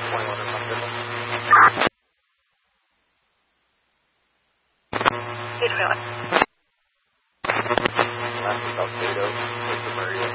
21 or something. Good feeling. Last is Salcedo, Costa Maria.